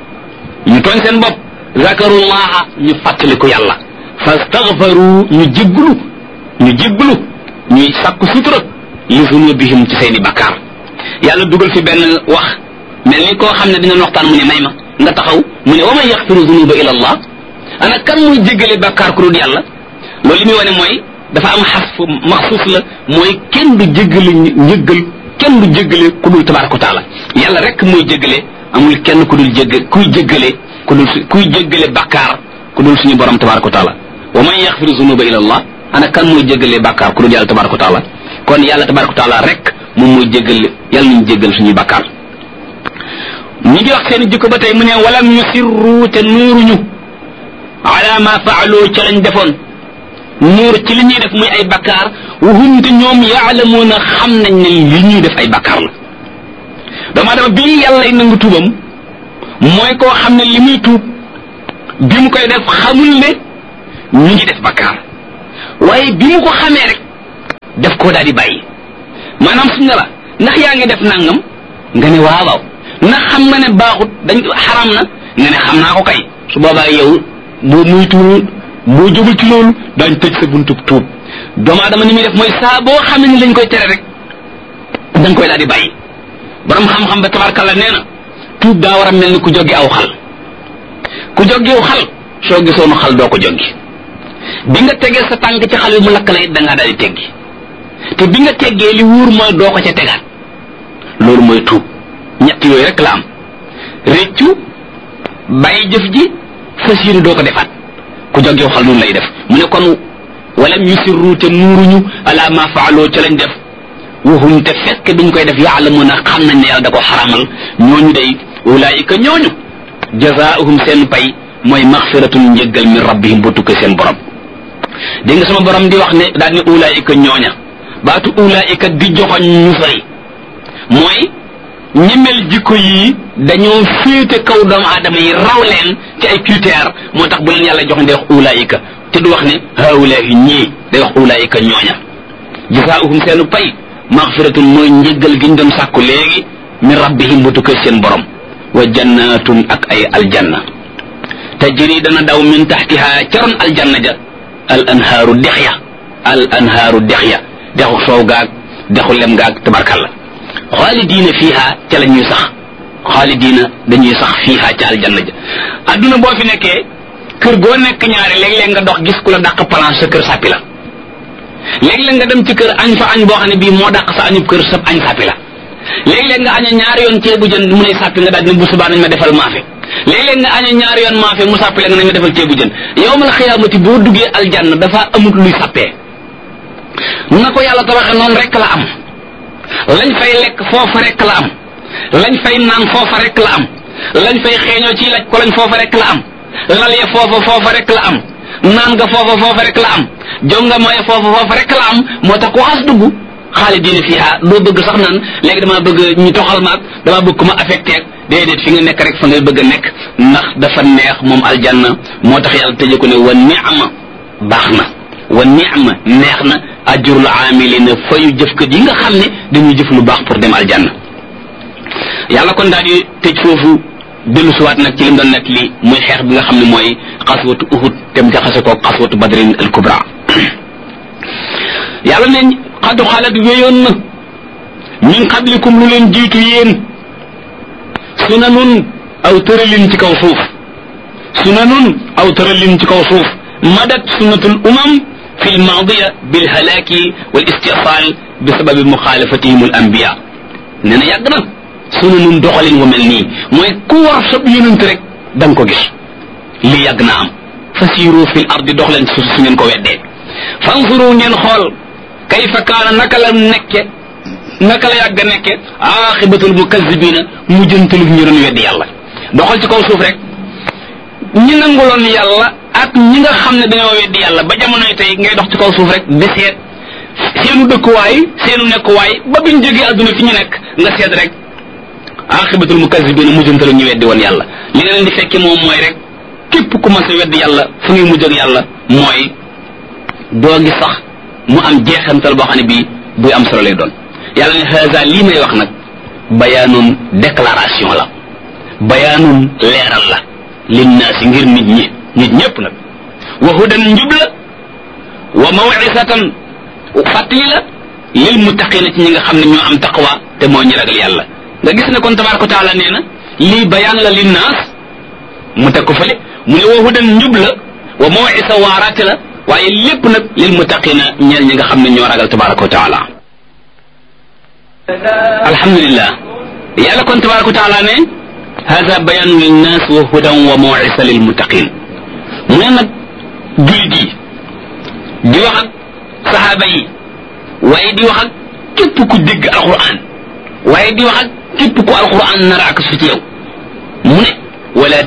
bopp zakarullaha ñu fàttaliku yàlla fastaghfaru ñu jégglu ñuy sàkku sutura li zunubihim ci seeni bakkaar yàlla dugal fi benn wax mel ni koo xam ne dina waxtaan mu ne may ma nga taxaw mu ne wa man yaxfiru zunuba ila allah ana kan muy jéggale bakkaar ku dul yàlla loolu li muy wane mooy dafa am xasf maxsuus la mooy kenn du jéggale ku dul tabaraka wa taala yàlla rek muy jéggale amul kenn ku dul kuy jéggale bakkaar ku dul suñu borom tabaraka wa taala wa man yaxfiru zunuba ila allah ana kan muy jéggale bakkaar ku dul yàlla tabaraka wa taala kon yàlla tabaraka wa taala rek moom muy jéggale yàlla nañu jéggal suñuy bakkaar ñi ngi wax seen jikko ba tey mu ne walam yusirru te nuuruñu ala ma faalu ca lañ defoon nuur ci li ñuy def muy ay bakkaar wahum te ñoom yaalamuuna xam nañ ne li ñuy def ay bakkaar la dama dama bii yàlla nangu tuubam mooy koo xam ne li muy tuub bi mu koy def xamul ne ñu ngi def bakkaar waaye bi mu ko xamee rek def koo daal di bàyyi maanaam suñ ne la ndax yaa ngi def nangam nga ne waaw ndax xam nga ne baaxut dañ xaram na nga ne xam naa ko kay su boobaa yow boo muytuwul boo jógul ci loolu daañ tëj sa buntub tuub doomu aadama ni muy def mooy saa boo xam ne ni lañ koy tere rek dañ koy daal di bàyyi borom xam-xam ba tabarkalla nee na tuub daa war a mel ni ku joggi aw xal ku joggi aw xal soo gisoonu xal doo ko joggi bi nga tegee sa tànk ci xal bi mu lakk la it da ngaa daal di teggi te bi nga teggee li wóor mooy doo ko ca tegaat loolu mooy tuub ñett yooyu rek la am réccu bàyyi jëf ji fas yéene doo ko defaat ku jóg yow xal noonu lay def mu ne kon walam yusirru te nuuruñu ala ma faaloo ca lañ def waxum te fekk biñ koy def yaalamuna xam nañ ne yàlla da ko xaramal ñooñu day ulaayika ñooñu jazaahum seen pay mooy maxfiratun njëggal min rabbihim bu tukkee seen borom dégg nga sama borom di wax ne daal ne ulaayika ñooña baatu ulaayika di joxoñ ñu sori mooy ñi mel jikko yi dañoo féete kaw doomu aadama yi raw leen ci ay critères moo tax bu leen yàlla jox day wax ulaayika te du wax ne haulaahi ñii day wax ulaayika ñooña jazaahum seen pay maxfiratun mooy njëggal gi ñu doon sàkku léegi min rabbihim bu tukkee seen borom wa jannatun ak ay aljanna tajri dana daw min taxtiha caroon aljanna ja al anhaaru dex ya dexu soow gaag dexu lem gaag tabarkalla xaalidiina fiiha ca la ñuy sax xaalidiina dañuy sax fiiha ca aljanna ja adduna boo fi nekkee kër goo nekk ñaari léeg-léeg nga dox gis ku la dàq plan sa kër sàppi la léeg-léeg nga dem ci kër añ fa añ boo xam ne bii moo dàq sa añub kër sa añ sàppi la léeg-léeg nga aña ñaari yoon ceebu jën mu lay sàppi nga daal ne bu subaa nañ ma defal maafe léeg-léeg nga aña ñaari yoon maafe mu sàppi la nga nañ ma defal ceebu jën yawmal xiyaamati boo duggee aljanna dafa amut luy sàppee na ko yàlla tabaxe noonu rek la am lañ fay lekk foofa rek la am lañ fay naan foofa rek la am lañ fay xeeñoo ci laj ko lañ foofa rek la am lal ya foofa rek la am naan nga foofa rek la am jonga mooy foofa rek la am moo tax ku xas dugg xaalidiina fiiha doo bëgg sax naan léegi dama bëgg ñu toxal maag dama bëgg ku ma affecté déedéet fi nga nekk rek fa ngay bëgg a nekk ndax dafa neex moom aljanna moo tax yàlla tëje ko ne wa ni'ma baax na wa ni'ma neex na ajrul aamilina fayu jëfkat yi nga xam ne dañuy jëf lu baax pour dem aljanna yàlla kon daal di tëj foofu dellu siwaat nag ci lim doon nekk li muy xeex bi nga xam ne mooy xaswatu uhud tem jaxase ko xaswatu badrin al kubra yàlla ne xad xalat wéyoon na min qablikum lu leen jiitu yéen sunanun aw tëralin ci kaw suuf sunanun aw tëralin ci kaw suuf madat sunnatul umam fi lmaadiya bilhalaaki wal istisal bi sababi muxaalafatihim al anbiya nee na yàgg na sunanun doxalin wu mel nii mooy ku war sab yonent rek da nga ko gis lii yàgg naa am fasiru fi l ardi dox leen suuf su ngeen ko weddee fansuru ngeen xool kayfa kaana naka la yàgg a nekke aaxibatul mukazzibina mujjantalug ñu doon weddi yàlla doxal ci kaw suuf rek ñi nanguloon yàlla ak ñi nga xam ne dañoo weddi yàlla ba jamonoy tey ngay dox ci kaw suuf rek di seet seenu dëkkuwaay seenu nekkuwaay ba biñ jógee adduna fi ñu nekk nga seet rek aaxibatul mukazzibina mujjantalug ñu weddi woon yàlla li nga leen di fekke moom mooy rek képp ku mas a weddi yàlla fu ngay mujj ak yàlla mooy doo gis sax mu am jeexantal boo xam ne bii buy am solo lay doon yàlla ne haza lii may wax nag bayaanun déclaration la bayaanun leeral la linnaasi ngir nit ñépp nag wa hudan njub la wa maw'izatan fàttali la lil muttaqina ci ñi nga xam ne ñoo am taqwa te moo ñi ragal yàlla nga gis ne kon tabaaraka wa taala nee na lii bayaan la linnaas mu teg ko fële mu ne wa hudan njub la wa maw'isa waaraate la waaye lépp nag lil muttaqina ñeel ñi nga xam ne ñoo ragal tabaraka wa taala alhamdulillah yàlla kon tabaraka wa taala ne hada bayanun linnas wa hudan wa maw'isa lil muttaqin mu ne nag jullit yi di wax ak sahaaba yi waaye di wax ak képp ku dégg alquran waaye di wax ak képp ku alquran nar ak su ci yow mu ne wala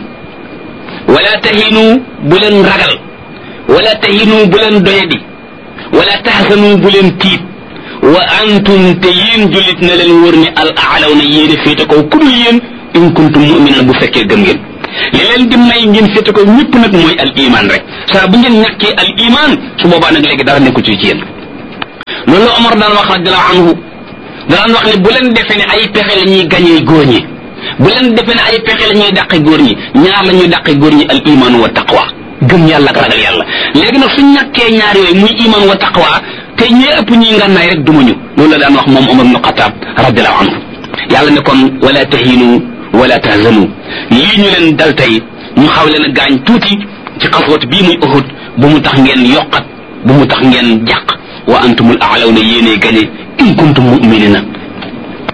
tahinu bu leen ragal wala tahinu bu leen doyadi wala tahzanu bu leen tiit wa antum te yéen jullit na leen wër ne al aalaw na yéen a féete kaw ku dul yéen in kuntum mu'minin bu fekkee gëm ngeen li leen di may ngeen féete kaw ñëpp nag mooy al iman rek saa bu ngeen ñàkkee al iman su boobaa nag léegi dara nekku ci yéen loolu la Omar daan wax radiallahu anhu daan wax ne bu leen defee ne ay pexe la ñuy gañee góor ñi bu leen defee ne ay pexe la ñuy dàqe góor ñi ñaar la ñuy dàqe góor ñi al iman wa taqwa gëm yàlla ak ragal yàlla léegi nag suñ ñàkkee ñaar yooyu muy iman wa taqwa te ñee ëpp ñuy ngànnaay rek dumañu loolu la daan wax moom Omar ibn Khattab radiallahu anhu yàlla ne kon wala tahinu wala tahzanu lii ñu leen dal tey ñu xaw leen a gaañ tuuti ci xaswat bii muy Uhud bu mu tax ngeen yokkat bu mu tax ngeen jàq wa antumul a'lawna yéenee gañe in kuntum mu'minina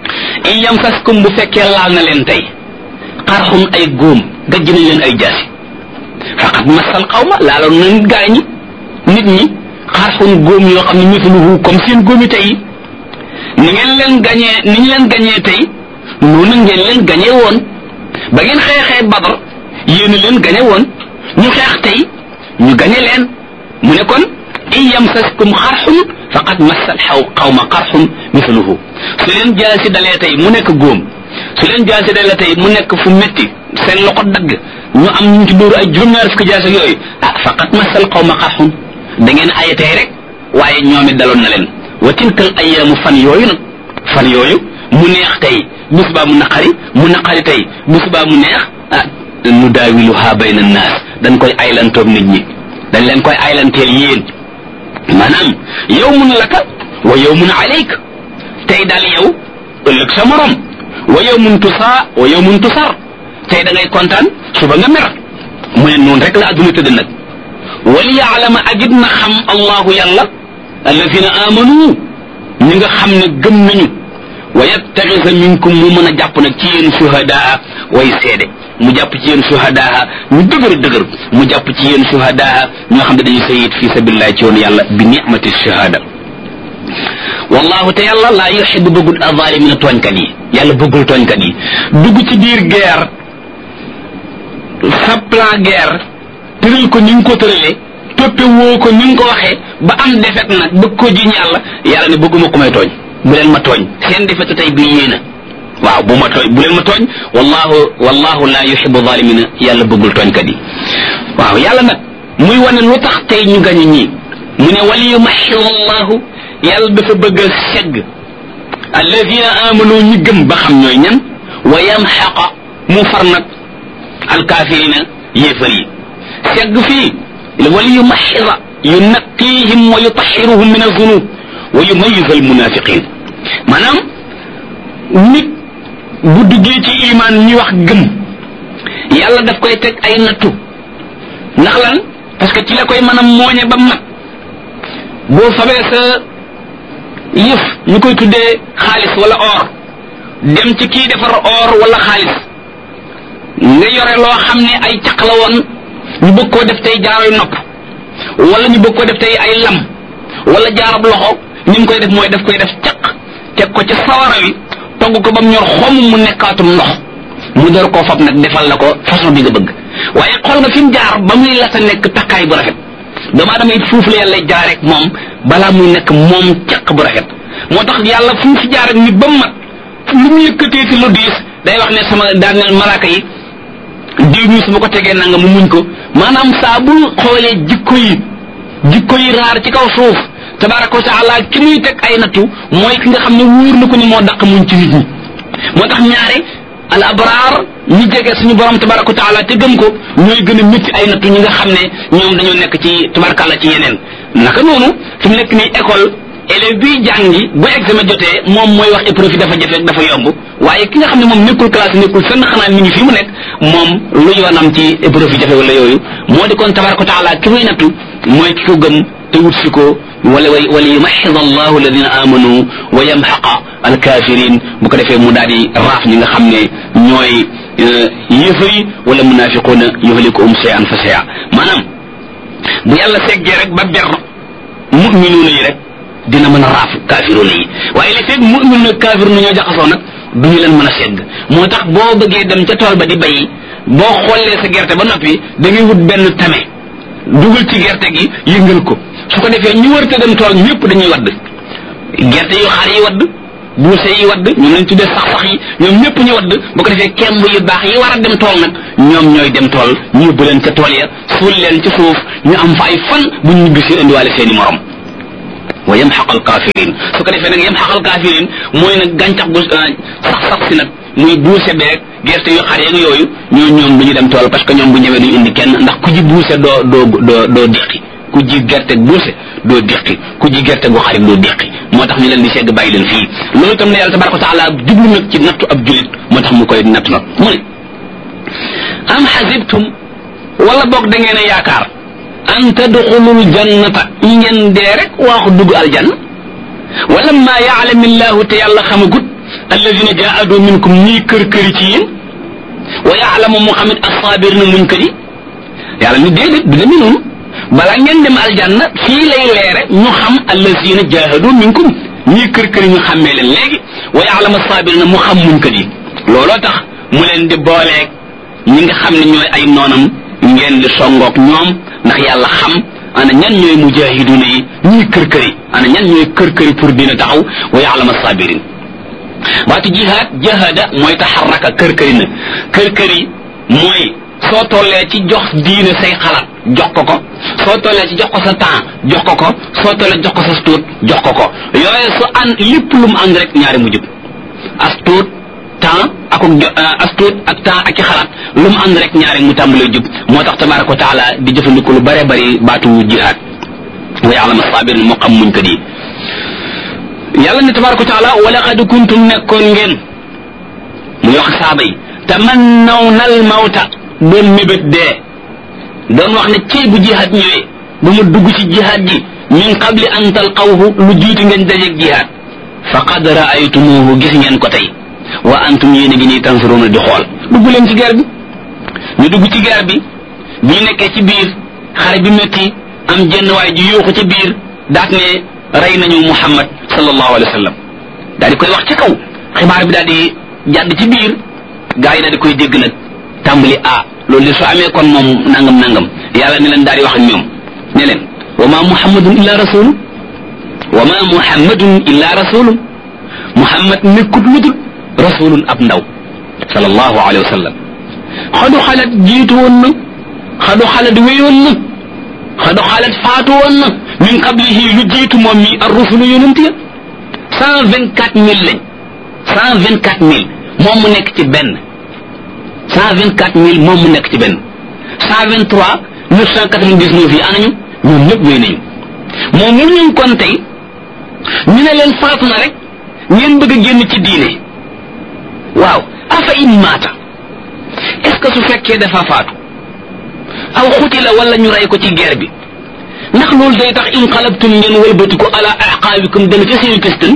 in yamsaskum bu fekkee laal na leen tey qarxun ay góom gajj nañ leen ay jaasi faqad massal qawma laaloon nañ gaay ñi nit ñi qarxun góom yoo xam ne mithluhu comme seen góomi tey ni ngeen leen gañee ni ñu leen gañee tey noonu ngeen leen gañee woon ba ngeen xeexee Badar yéen leen gañe woon ñu xeex tey ñu gañe leen mu ne kon in yamsaskum xarxun faqad massal qawma qarxun mithluhu su leen jaasi dalee tey mu nekk góom su leen jaasi dalee tey mu nekk fu metti seen loxo dagg ñu am ñu ci dóoru ay juróom-ñaar fukki jaasi yooyu faqad massal qawma qarxun da ngeen ay tey rek waaye ñoom it daloon na leen wa tilkal ayyaamu fan yooyu mu neex tey bis baa mu naqari tey bis baa mu neex nu daawiluha bayna naas dañ koy aylantoog nit ñi dañ leen koy aylanteel yéen maanaam yawmun laka wa yawmun alayk tey daal yow ëllëg sa morom wa yawmun tusar tey da ngay kontaan suba nga mer mu ne noonu rek la adduna tëdd nag wali yaalama agit na xam allahu yàlla alladina amanu ñi nga xam ne gëm nañu wa yattaxisa minkum mu mën a jàpp nag ci yéen shuhadaa way seede mu jàpp ci yéen shuhadaa ñu dëgër mu jàpp ci yéen shuhadaa ñoo xam ne dañu sayid fi sabilillah ci yoon yàlla bi ni'mati shahada wallahu te yàlla laa yuhibbu bëggul azalimina tooñkat yi yàlla bëggul tooñkat yi dugg ci biir guerre sa plan guerre tëral ko ni nga ko tëralee toppe woo ko ni nga ko waxee ba am defet nag bëgg ko jiñ yàlla ne bëgguma ko may tooñ bu leen ma tooñ seen defetu tey bi yéena waaw bu leen ma tooñ wallahu la yuhibbu zalimina yàlla bëggul tooñkat yi waaw yàlla nag muy wane lu tax tey ñu gañu ñii mu ne wali yumaxiru allahu yàlla dafa bëgg a segg alladina amanu ñi gëm ba xam ñooy ñan wa yamxaqa mu far nag alkaafirina yéefar yi segg fii wali yumaxira yunaqihim wa yutaxiruhum min azunub wa yumayiz almunafiqin maanaam nit bu duggee ci iman ñi wax gëm yàlla daf koy teg ay nattu ndax lan parce que ci la koy mën a mooñe ba mat boo fabee sa yëf ñu koy tuddee xaalis wala or dem ci kii defar or wala xaalis nga yore loo xam ne ay caq la woon ñu bëgg koo def tey jaaroy nopp wala ñu bëgg koo def tey ay lam wala jaarab loxo ni mu koy def mooy daf koy def caq teg ko ca sawara wi togg ko ba mu ñor xomm mu nekkaatum ndox mu door koo fab nag defal la ko façon bi nga bëgg waaye xool nga fi mu jaar ba muy la sa nekk takkaay bu rafet doomu aadama it foofu la yàlla jaar rek moom balaa muy nekk moom caq bu rafet moo tax yàlla fu mu fi jaar ak nit ba mu mat lu mu yëkkatee ci lu diis day wax ne sama daaneel malaaka yi diw mi su ma ko tegee nanga mu muñ ko maanaam saa bu xoolee jikko yi raar ci kaw suuf tabaraka wa taala ki muy teg ay nattu mooy ki nga xam ne wóor na ko ni moo daq muñ ci nit ñi moo tax ñaare al abraar ñi jege suñu borom tabaraka wa taala te gëm ko ñooy gën a métti ay nattu ñi nga xam ne ñoom dañoo nekk ci tabarakàlla ci yeneen naka noonu fi mu nekk nii école élève bi jàngi bu examen jotee moom mooy wax épreuve yi dafa jafe dafa yomb waaye ki nga xam ne moom nekkul classe nekkul fenn xanaa mi ngi fi mu nekk moom lu yoonam ci épreuve yi jafe wala yooyu moo di kon tabaraka wa taala ki muy nattu mooy ki ko gëm te wut si ko wala yumaxid allahu alladina amanu wa yamxaqa alkafirin bu ko defee mu daal di raaf ñi nga xam ne ñooy yéefar yi wala munafiquna yuhlikuhum shay'an fa shay'a maanaam bu yàlla seggee rek ba ber muminuuna yi rek dina mën a raaf kaafiruuna yi waaye li fekk muminuuna kaafiruuna ñoo jaxasoo nag du ñu leen mën a segg moo tax boo bëggee dem ca tool ba di bay boo xollee sa gerte ba noppi da ngay wut benn tame dugal ci gerte gi yëngal ko su ko defee ñu wërte dem tool ñëpp dañuy wadd gerte yu xar yi wadd buuse yi wadd ñoom lañ tuddee sax yi ñoom ñëpp ñu wadd bu ko defee kemb yu baax yi war a dem tool nag ñoom ñooy dem tool ñu yóbbu leen ca tool ya suul leen ci suuf ñu am fa ay fan bu ñu ñibbi si indiwaale seeni morom wa yamxaq alkafirin su ko defee nag yamxaq alkafirin mooy nag gàncax gu sax si nag muy buuse beeg gerte yu xar yeeg yooyu ñoom duñu dem tool parce que ñoom bu ñëwee duñu indi kenn ndax ku ji buuse doo déqi ku ji gerte buuse doo déqi ku ji gerte gu xarit doo déqi moo tax ñu leen di segg bàyyi leen fii loolu itam ne yàlla tabaraka wa taala jublu nag ci nattu ab julit moo tax mu koy nattu nag mu ne am xasibtum wala boog da ngeen a yaakaar an tadxulul jannata ñi ngeen dee rek waaxu dugg aljanna wala ma yaalamillahu te yàlla xamagut alladina jaahadu minkum ñii kër-këri ci yéen wa yaalamu mu xamit as-saabirina muñ ko di yàlla ni déedéet du demee noonu balaa ngeen dem aljanna fii lay leere ñu xam alladina jaahadu minkum ñii kër-këri ñu xàmmee leen léegi wa yaalamu as-saabirina mu xam muñ ko di looloo tax mu leen di booleeg ñi nga xam ne ñooy ay noonam ngeen di songoog ñoom ndax yàlla xam ana ñan ñooy mujahiduna yi ñuy kër-këri ana ñan ñooy kër-këri pour dina taxaw wa ya'lam as-sabirin baatu jihaad jahada mooy taxarraka kër-këri na kër-këri mooy soo tollee ci jox diine say xalaat jox ko ko soo tollee ci jox ko sa temps jox ko ko soo tollee jox ko sa tuut jox ko ko yooyu su an lépp lu mu ànd rek ñaari mu jub as tuut temps ak tuut ak temps ak ci xalaat lu mu ànd rek ñaari mu tàmbalee jub moo tax tabaraka wa taala di jëfandiku lu bare bari baatu jihaad wa ya'lam as-sabirin moo xam muñ ko di yàlla ne tabaraka wa taala wa laqad kuntum nekkoon ngeen muy wax saaba yi tamannawna al-mawta doon mébét dee doon wax ne cey bu jihaad ñëwee ba mu dugg ci jihaad ji min qabli an talqawhu lu jiitu ngeen dajeeg jihaad faqad ra'aytumuhu gis ngeen ko tey wa antum yéen a ngi nii tansuruuna di xool dugg leen ci guerre bi ñu dugg ci guerre bi bi ñu nekkee ci biir xare bi métti am jenn waay ji yuuxu ci biir daat ne rey nañu Muhammad sallallahu alayhi wa sallam daal di koy wax ci kaw xibaar bi daal di jàdd ci biir gaa yi daal di koy dégg nag tàmbali loolu li su amee kon moom nangam yàlla ne leen daal di wax ak ñoom ne leen wa ma muhammadun illa rasulun wa ma muhammadun illa rasulun Muhammad nekkut lu dul rasulun ab ndaw sallallahu alayhi wa sallam xadu xalat jiitu woon na xadu xalat wéyoon na xadu xalat faatu woon na min qablihi lu jiitu moom mi ar rusulu yonent ya 124 000 lañ 124 000 moom mu nekk ci benn 124 000 moom mu nekk ci benn 123 999 yi anañu ñoom ñëpp wéy nañu moom mu ñu kon tey ñu ne leen faatu na rek ngeen bëgg a génn ci diine waaw afa in maata est-ce que su fekkee dafa faatu aw xutila wala ñu rey ko ci guerre bi ndax loolu day tax inqalabtum ngeen wëlbati ko ala aqaabikum dellu ca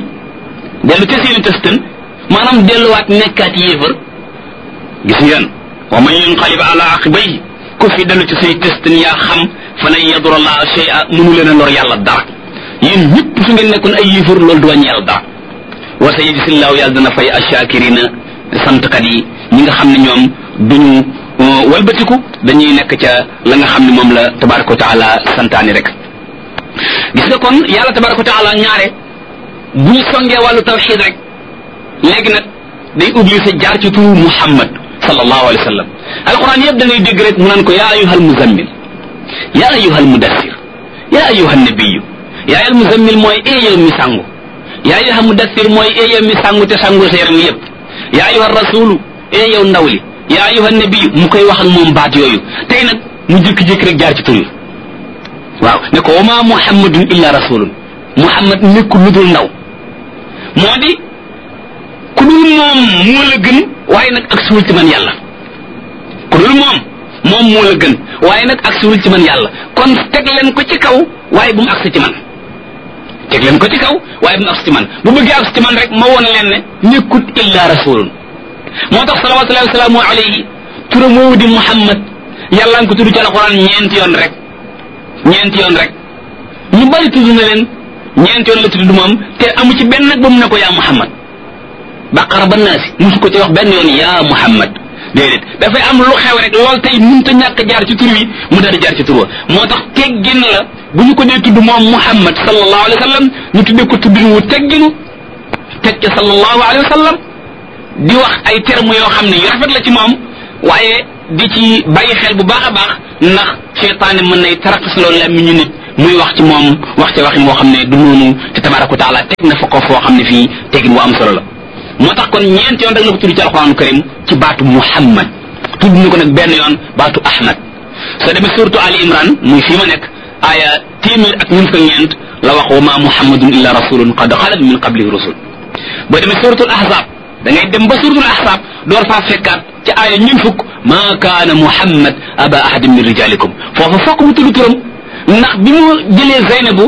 seeni tëstan maanaam delluwaat nekkaat yéefar gis ngeen wa man yanqalib ala aqibayhi ku fi dellu ci say tëstan yaa xam fa lan yadura allaha shay'a mënu leen a lor yàlla dara yéen ñëpp su ngeen nekkoon ay yéefar loolu du wàññi yàlla dara wa sayajzillahu yàlla dana fay ashakirina santkat yi ñi nga xam ne ñoom duñu walbatiku dañuy nekk ca la nga xam ne moom la tabaraka wa taala santaani rek gis nga kon yàlla tabaraka wa taala ñaare bu ñu songee wàllu tawxid rek léegi nag day obligé jaar ci turu Muhammad sallallahu alayhi wa sallam alquran yëpp da ngay dégg rek mu naan ko yaa ayyuhal muzammil yaa ayyuhal mudassir yaa ayyuhan nabiyyu yaa ayyuhal muzammil mooy yow mi sangu yaa ayyuhal mudassir mooy yow mi sangu te sangu sa yaram yëpp yaa ayyuhar rasulu yow ndaw li yaa ayyuhan nabiyyu mu koy wax ak moom baat yooyu tey nag mu jékki-jékki rek jaar ci tur yi waaw ne ko wa ma muhammadun illa rasulun Muhammad nekkul lu dul ndaw moo di ku dul moom moo la gën waaye nag ak suul ci man yàlla ku dul moom moo la gën waaye nag ak suul ci man yàlla kon teg leen ko ci kaw waaye bu mu agsi ci man teg leen ko ci kaw waaye bu mu agsi ci man bu bëggee agsi ci man rek ma woon leen ne nekkut illa rasulun moo tax salawatullahi wa salaamu alayhi turam woowu di Muhammad yàlla nga ko tudd ci alquran ñeenti yoon rek ñu bari tudd na leen ñeenti yoon la tudd moom te amu ci benn nag ba mu ne ko yaa Muhammad baqara ba naasi musu ko ci wax benn yoon yaa Muhammad déedéet dafay am lu xew rek lool tey mënta ñàkk jaar ci tur wi mu daal di jaar ci tur wa moo tax teggin la bu ñu ko dee tudd moom Muhammad sallallahu alayhi wa sallam ñu tuddee ko tuddin wu tegginu teg ca sallallahu alayhi wa sallam di wax ay termes yoo xam ne yu rafet la ci moom waaye di ci bàyyi xel bu baax a baax ndax seytaane mën nay taraxas loolu la mi ñu nit muy wax ci moom wax ci waxin moo xam ne du noonu te tabaraka wa taala teg na fa ko foo xam ne fii tegin bu am solo la moo tax kon ñeenti yoon rek la ko tudd ci alquran karim ci baatu Muhammad tudd na ko nag benn yoon baatu Ahmad soo demee suratu Ali Imran muy fii ma nekk aaya 1ñeent la wax wa ma muhammadun illa rasulun qad xalat min qablihi rusul boo demee suratul ahzab da ngay dem ba suratul ahzab door faa fekkaat ci aaya 40 ma kaana Muhammad aba ahadin min rijalikum foofu fokk mu tudd turam ndax bi mu jëlee Zeynabu